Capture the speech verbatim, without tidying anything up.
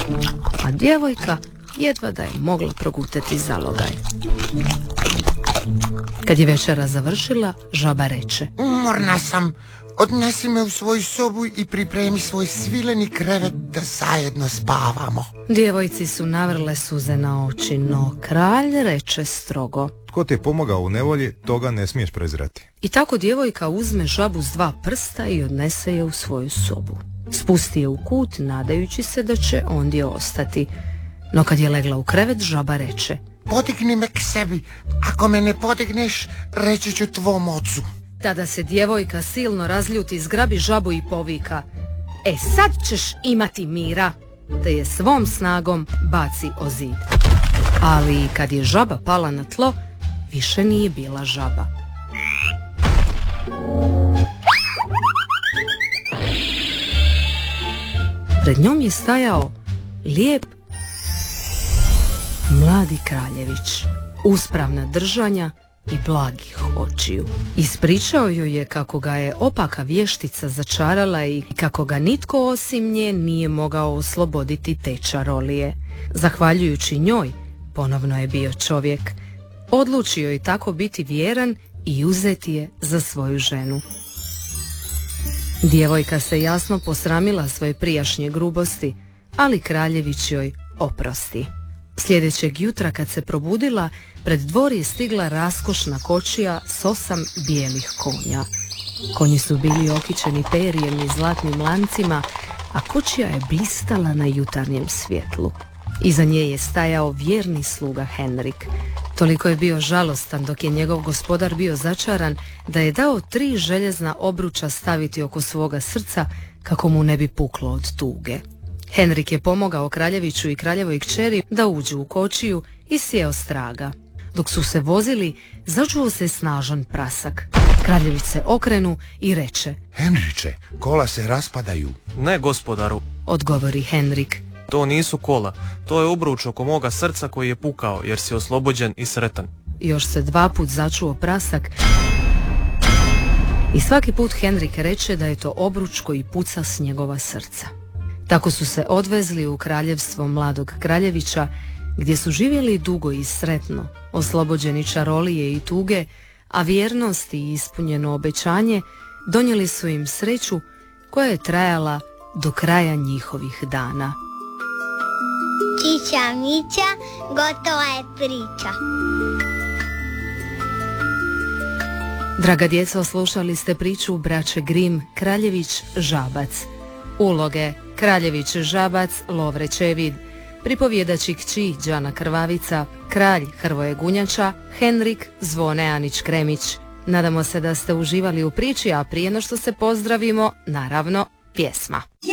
a djevojka jedva da je mogla progutati zalogaj. Kad je večera završila, žaba reče: umorna sam, odnesi me u svoju sobu i pripremi svoj svileni krevet da zajedno spavamo. Djevojci su navrle suze na oči, no kralj reče strogo: tko ti je pomogao u nevolji, toga ne smiješ prezirati. I tako djevojka uzme žabu s dva prsta i odnese je u svoju sobu. Spusti je u kut, nadajući se da će ondje ostati. No kad je legla u krevet, žaba reče: podigni me k sebi, ako me ne podigneš, reći ću tvom ocu. Tada se djevojka silno razljuti, zgrabi žabu i povika: e sad ćeš imati mira, te je svom snagom baci o zid. Ali kad je žaba pala na tlo, više nije bila žaba. Pred njom je stajao lijep mladi kraljević, uspravna držanja i blagih očiju. Ispričao joj je kako ga je opaka vještica začarala i kako ga nitko osim nje nije mogao osloboditi te čarolije. Zahvaljujući njoj, ponovno je bio čovjek. Odlučio je tako biti vjeran i uzeti je za svoju ženu. Djevojka se jasno posramila svoje prijašnje grubosti, ali kraljević joj oprosti. Sljedećeg jutra kad se probudila, pred dvor je stigla raskošna kočija s osam bijelih konja. Konji su bili okićeni perijem i zlatnim lancima, a kočija je blistala na jutarnjem svjetlu. Iza nje je stajao vjerni sluga Henrik. Toliko je bio žalostan dok je njegov gospodar bio začaran da je dao tri željezna obruča staviti oko svoga srca kako mu ne bi puklo od tuge. Henrik je pomogao kraljeviću i kraljevoj kćeri da uđu u kočiju i sjeo straga. Dok su se vozili, začuo se snažan prasak. Kraljević se okrenu i reče: Henriče, kola se raspadaju. Ne, gospodaru, odgovori Henrik. To nisu kola, to je obruč oko moga srca koji je pukao jer si oslobođen i sretan. Još se dva put začuo prasak i svaki put Henrik reče da je to obruč koji puca s njegova srca. Tako su se odvezli u kraljevstvo mladog kraljevića, gdje su živjeli dugo i sretno, oslobođeni čarolije i tuge, a vjernost i ispunjeno obećanje donijeli su im sreću koja je trajala do kraja njihovih dana. Čiča mića, gotova je priča. Draga djeco, slušali ste priču braće Grimm Kraljević Žabac. Uloge: Kraljević Žabac Lovre Čevid, pripovjedači kći Đana Krvavica, kralj Hrvoje Gunjača, Henrik Zvone Anić Kremić. Nadamo se da ste uživali u priči, a prije no što se pozdravimo, naravno, pjesma.